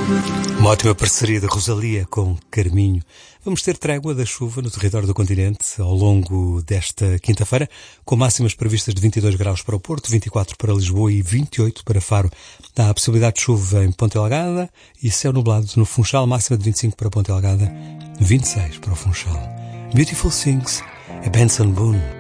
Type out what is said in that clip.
Uma ótima parceria da Rosalía com Carminho. Vamos ter trégua da chuva no território do continente ao longo desta quinta-feira, com máximas previstas de 22 graus para o Porto, 24 para Lisboa e 28 para Faro. Há a possibilidade de chuva em Ponta Delgada e céu nublado no Funchal, máxima de 25 para Ponta Delgada, 26 para o Funchal. Beautiful Things, é Benson Boone.